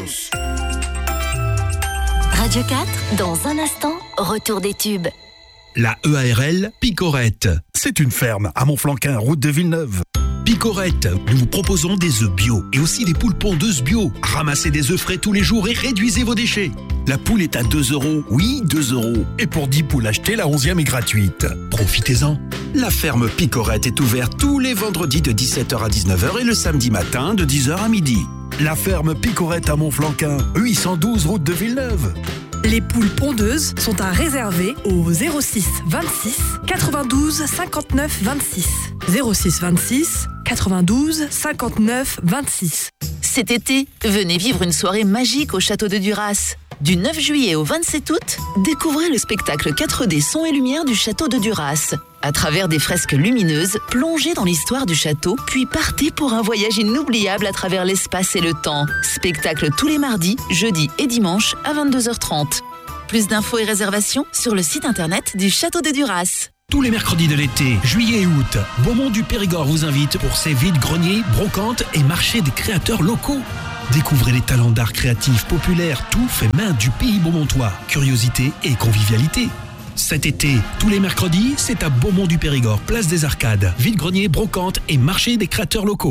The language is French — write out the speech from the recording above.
Todos. Radio 4, dans un instant, retour des tubes. La EARL Picorette. C'est une ferme à Montflanquin, route de Villeneuve. Picorette, nous vous proposons des œufs bio et aussi des poules pondeuses bio. Ramassez des œufs frais tous les jours et réduisez vos déchets. La poule est à 2 €. Oui, 2 €. Et pour 10 poules achetées, la 11e est gratuite. Profitez-en. La ferme Picorette est ouverte tous les vendredis de 17h à 19h et le samedi matin de 10h à midi. La ferme Picorette à Montflanquin, 812 route de Villeneuve. Les poules pondeuses sont à réserver au 06 26 92 59 26. 06 26 92 59 26. Cet été, venez vivre une soirée magique au château de Duras. Du 9 juillet au 27 août, découvrez le spectacle 4D son et lumière du château de Duras. À travers des fresques lumineuses, plongez dans l'histoire du château, puis partez pour un voyage inoubliable à travers l'espace et le temps. Spectacle tous les mardis, jeudis et dimanches à 22h30. Plus d'infos et réservations sur le site internet du château de Duras. Tous les mercredis de l'été, juillet et août, Beaumont du Périgord vous invite pour ses vides-greniers, brocantes et marchés des créateurs locaux. Découvrez les talents d'art créatifs populaires, tout fait main du pays beaumontois, curiosité et convivialité. Cet été, tous les mercredis, c'est à Beaumont du Périgord, place des Arcades, vide-greniers, brocantes et marché des créateurs locaux.